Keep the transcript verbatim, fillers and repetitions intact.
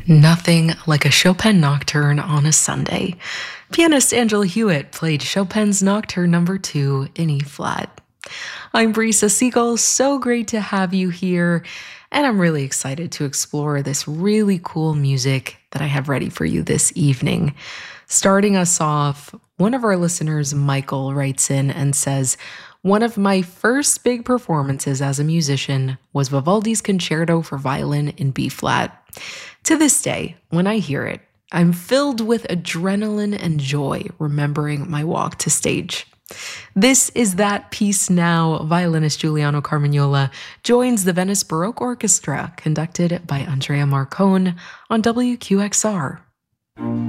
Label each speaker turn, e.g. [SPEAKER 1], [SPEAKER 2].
[SPEAKER 1] Nothing like a Chopin nocturne on a Sunday. Pianist Angela Hewitt played Chopin's Nocturne number two in E flat. I'm Brisa Siegel, so great to have you here, and I'm really excited to explore this really cool music that I have ready for you this evening. Starting us off, one of our listeners, Michael, writes in and says, one of my first big performances as a musician was Vivaldi's Concerto for Violin in B flat. To this day, when I hear it, I'm filled with adrenaline and joy remembering my walk to stage. This is that piece now. Violinist Giuliano Carmagnola joins the Venice Baroque Orchestra, conducted by Andrea Marcone on W Q X R.